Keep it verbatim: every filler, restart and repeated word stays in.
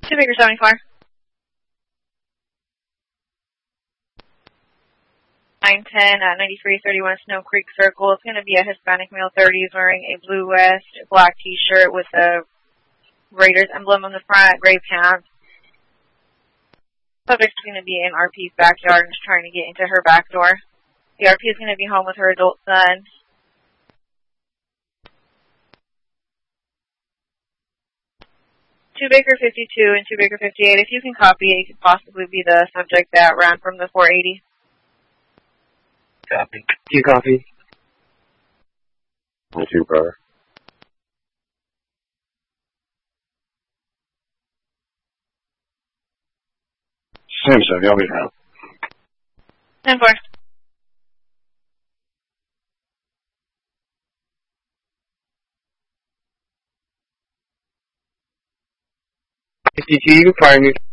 Two Baker seventy-four. nine ten at ninety-three thirty-one Snow Creek Circle. It's going to be a Hispanic male, thirties, wearing a blue vest, black t-shirt with a Raiders emblem on the front, gray pants. Subject's going to be in R P's backyard and just trying to get into her back door. The R P is going to be home with her adult son. two Baker fifty-two and two Baker fifty-eight. If you can copy it, it could possibly be the subject that ran from the four eighty. Copy. You copy? Me too, brother. Same, sir. Y'all be around. ten four. fifty-two, you can fire me.